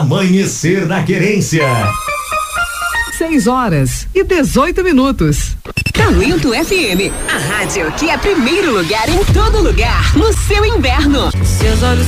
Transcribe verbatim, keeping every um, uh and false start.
Amanhecer na Querência. seis horas e dezoito minutos. Talento F M, a rádio que é primeiro lugar em todo lugar, no seu inverno. Seus olhos